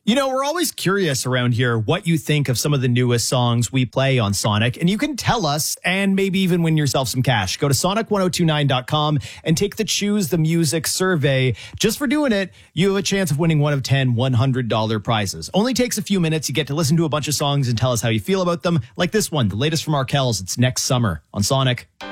You know, we're always curious around here what you think of some of the newest songs we play on Sonic, and you can tell us and maybe even win yourself some cash. Go to sonic1029.com and take the Choose the Music survey. Just for doing it, you have a chance of winning one of 10 $100 prizes. Only takes a few minutes. You get to listen to a bunch of songs and tell us how you feel about them, like this one, the latest from Arkells. It's Next Summer on Sonic.